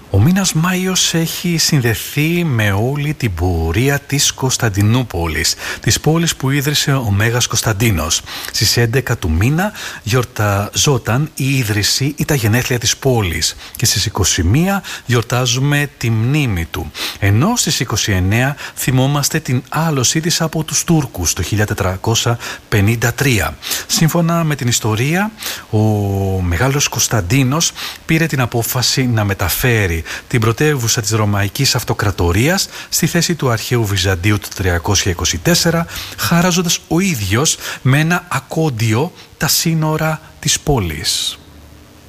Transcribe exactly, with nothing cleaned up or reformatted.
Ο μήνας Μάιος έχει συνδεθεί με όλη την πορεία της Κωνσταντινούπολης, της πόλης που ίδρυσε ο Μέγας Κωνσταντίνος. Στις έντεκα του μήνα γιορταζόταν η ίδρυση ή τα γενέθλια της πόλης και στις είκοσι μία γιορτάζουμε τη μνήμη του. Ενώ στις είκοσι εννέα θυμόμαστε την άλωσή της από τους Τούρκους το χίλια τετρακόσια πενήντα τρία. Σύμφωνα με την ιστορία, ο Μεγάλος Κωνσταντίνος πήρε την απόφαση να μεταφέρει την πρωτεύουσα της Ρωμαϊκής Αυτοκρατορίας στη θέση του αρχαίου Βυζαντίου του τριακόσια είκοσι τέσσερα, χαράζοντας ο ίδιος με ένα ακόντιο τα σύνορα της πόλης.